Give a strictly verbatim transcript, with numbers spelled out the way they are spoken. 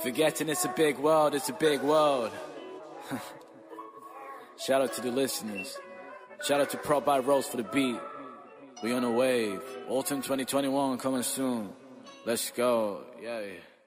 Forgetting it's a big world, it's a big world. Shout out to the listeners. Shout out to Prop by Rose for the beat. We on a wave. Autumn twenty twenty-one coming soon. Let's go. Yeah.